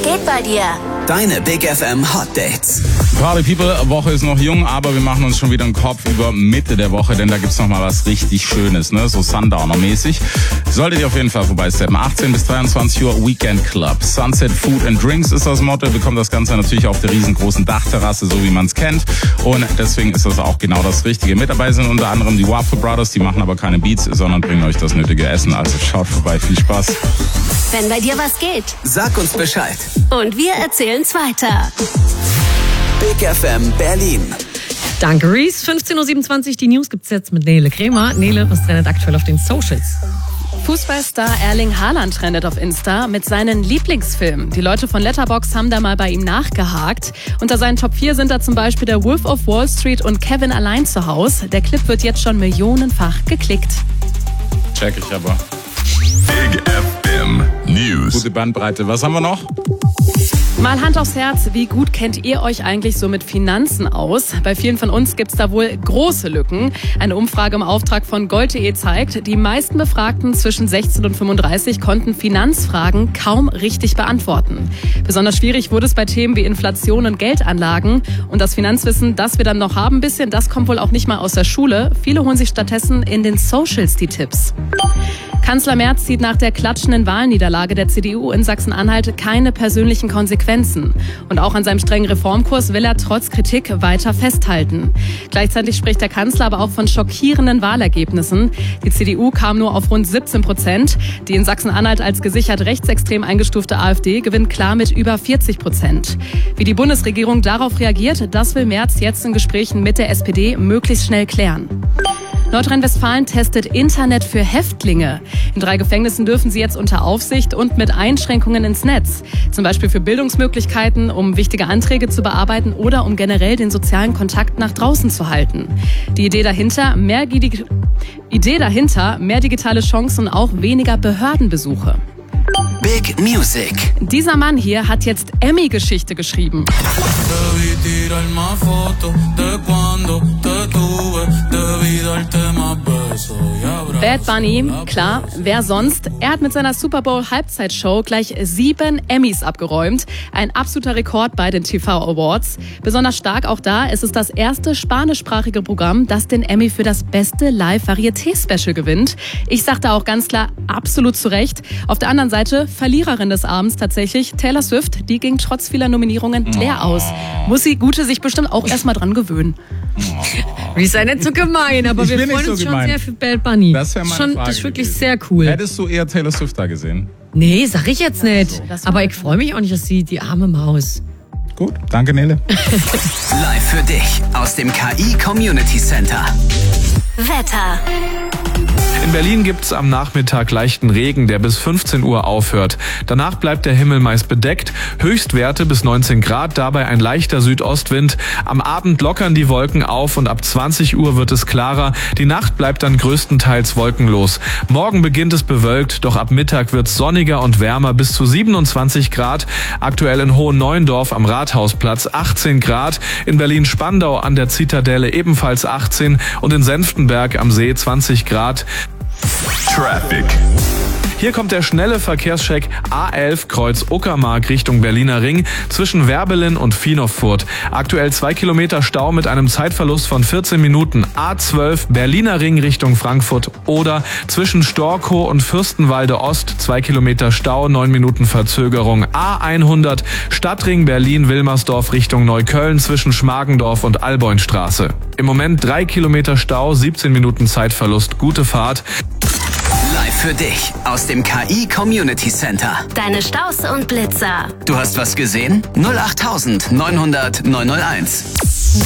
geht bei dir? Deine Big FM Hot Dates. Party People, Woche ist noch jung, aber wir machen uns schon wieder einen Kopf über Mitte der Woche, denn da gibt's noch mal was richtig Schönes, ne? So Sundowner-mäßig. Solltet ihr auf jeden Fall vorbeisteppen. 18 bis 23 Uhr Weekend Club. Sunset Food and Drinks ist das Motto. Wir bekommen das Ganze natürlich auf der riesengroßen Dachterrasse, so wie man es kennt. Und deswegen ist das auch genau das Richtige. Mit dabei sind unter anderem die Waffle Brothers, die machen aber keine Beats, sondern bringen euch das nötige Essen. Also schaut vorbei, viel Spaß. Wenn bei dir was geht. Sag uns Bescheid. Und wir erzählen's weiter. Big FM Berlin. Danke, Reese. 15.27 Uhr, die News gibt's jetzt mit Nele Kremer. Nele, was trendet aktuell auf den Socials? Fußballstar Erling Haaland trendet auf Insta mit seinen Lieblingsfilmen. Die Leute von Letterboxd haben da mal bei ihm nachgehakt. Unter seinen Top 4 sind da zum Beispiel der Wolf of Wall Street und Kevin allein zu Hause. Der Clip wird jetzt schon millionenfach geklickt. Check ich aber. Big FM News. Gute Bandbreite. Was haben wir noch? Mal Hand aufs Herz, wie gut kennt ihr euch eigentlich so mit Finanzen aus? Bei vielen von uns gibt's da wohl große Lücken. Eine Umfrage im Auftrag von Gold.de zeigt, die meisten Befragten zwischen 16 und 35 konnten Finanzfragen kaum richtig beantworten. Besonders schwierig wurde es bei Themen wie Inflation und Geldanlagen. Und das Finanzwissen, das wir dann noch haben, das kommt wohl auch nicht mal aus der Schule. Viele holen sich stattdessen in den Socials die Tipps. Kanzler Merz zieht nach der klatschenden Wahlniederlage der CDU in Sachsen-Anhalt keine persönlichen Konsequenzen. Und auch an seinem strengen Reformkurs will er trotz Kritik weiter festhalten. Gleichzeitig spricht der Kanzler aber auch von schockierenden Wahlergebnissen. Die CDU kam nur auf rund 17%. Die in Sachsen-Anhalt als gesichert rechtsextrem eingestufte AfD gewinnt klar mit über 40%. Wie die Bundesregierung darauf reagiert, das will Merz jetzt in Gesprächen mit der SPD möglichst schnell klären. Nordrhein-Westfalen testet Internet für Häftlinge. In 3 Gefängnissen dürfen sie jetzt unter Aufsicht und mit Einschränkungen ins Netz. Zum Beispiel für Bildungsmöglichkeiten, um wichtige Anträge zu bearbeiten oder um generell den sozialen Kontakt nach draußen zu halten. Die Idee dahinter, mehr digitale Chancen, auch weniger Behördenbesuche. Big Music. Dieser Mann hier hat jetzt Emmy-Geschichte geschrieben. Bad Bunny, klar, wer sonst? Er hat mit seiner Super Bowl Halbzeitshow gleich 7 Emmys abgeräumt. Ein absoluter Rekord bei den TV Awards. Besonders stark auch da, es ist das erste spanischsprachige Programm, das den Emmy für das beste Live-Varieté-Special gewinnt. Ich sagte auch ganz klar, absolut zu Recht. Auf der anderen Seite, Verliererin des Abends tatsächlich, Taylor Swift, die ging trotz vieler Nominierungen leer aus. Muss sie Gute sich bestimmt auch erstmal dran gewöhnen. Wie ist ja nicht so gemein, aber wir freuen uns schon sehr für Bad Bunny. Das wäre meine Frage Das ist wirklich gewesen. sehr cool. Hättest du eher Taylor Swift da gesehen? Nee, sag ich jetzt nicht. Aber ich freue mich auch nicht, dass sie die arme Maus. Gut, danke Nele. Live für dich aus dem KI Community Center. Wetter. In Berlin gibt's am Nachmittag leichten Regen, der bis 15 Uhr aufhört. Danach bleibt der Himmel meist bedeckt. Höchstwerte bis 19 Grad, dabei ein leichter Südostwind. Am Abend lockern die Wolken auf und ab 20 Uhr wird es klarer. Die Nacht bleibt dann größtenteils wolkenlos. Morgen beginnt es bewölkt, doch ab Mittag wird's sonniger und wärmer bis zu 27 Grad. Aktuell in Hohenneuendorf am Rathausplatz 18 Grad. In Berlin-Spandau an der Zitadelle ebenfalls 18 und in Senftenberg am See 20 Grad. Traffic. Hier kommt der schnelle Verkehrscheck A11 Kreuz Uckermark Richtung Berliner Ring zwischen Werbelin und Viehnow-Furt. Aktuell 2 Kilometer Stau mit einem Zeitverlust von 14 Minuten. A12 Berliner Ring Richtung Frankfurt oder zwischen Storkow und Fürstenwalde Ost 2 Kilometer Stau, 9 Minuten Verzögerung. A100 Stadtring Berlin-Wilmersdorf Richtung Neukölln zwischen Schmargendorf und Alboinstraße. Im Moment 3 Kilometer Stau, 17 Minuten Zeitverlust. Gute Fahrt. Live für dich aus dem KI Community Center. Deine Staus und Blitzer. Du hast was gesehen? 08900 901.